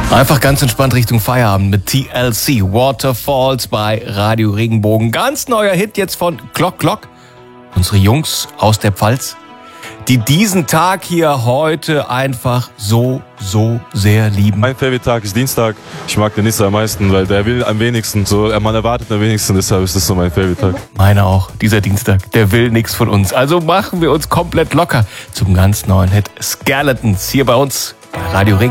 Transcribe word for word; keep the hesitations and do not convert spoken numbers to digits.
Einfach ganz entspannt Richtung Feierabend mit T L C, Waterfalls bei Radio Regenbogen. Ganz neuer Hit jetzt von Glock Glock, unsere Jungs aus der Pfalz, die diesen Tag hier heute einfach so, so sehr lieben. Mein Favorite-Tag ist Dienstag. Ich mag den Nissa am meisten, weil der will am wenigsten. So, man erwartet am wenigsten, deshalb ist das so mein Favorite-Tag. Meiner auch, dieser Dienstag, der will nichts von uns. Also machen wir uns komplett locker zum ganz neuen Hit Skeletons hier bei uns bei Radio Regenbogen.